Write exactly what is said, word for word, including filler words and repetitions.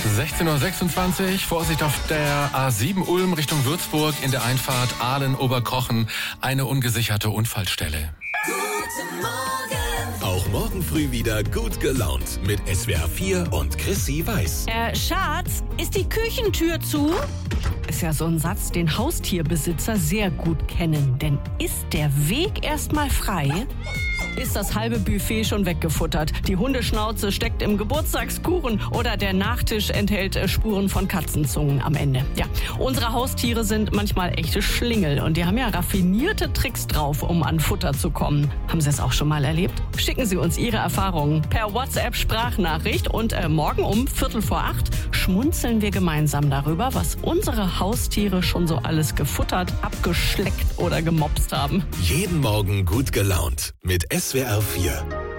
sechzehn Uhr sechsundzwanzig, Vorsicht auf der A sieben Ulm Richtung Würzburg in der Einfahrt Aalen-Oberkochen. Eine ungesicherte Unfallstelle. Guten Morgen. Auch morgen früh wieder gut gelaunt mit S W R vier und Chrissy Weiß. Äh, Schatz, ist die Küchentür zu? Ist ja so ein Satz, den Haustierbesitzer sehr gut kennen. Denn ist der Weg erstmal frei, ist das halbe Buffet schon weggefuttert. Die Hundeschnauze steckt im Geburtstagskuchen oder der Nachtisch enthält äh, Spuren von Katzenzungen am Ende. Ja, unsere Haustiere sind manchmal echte Schlingel und die haben ja raffinierte Tricks drauf, um an Futter zu kommen. Haben Sie es auch schon mal erlebt? Schicken Sie uns Ihre Erfahrungen per WhatsApp-Sprachnachricht und äh, morgen um Viertel vor acht schmunzeln wir gemeinsam darüber, was unsere Haustiere schon so alles gefuttert, abgeschleckt oder gemopst haben. Jeden Morgen gut gelaunt mit S W R vier.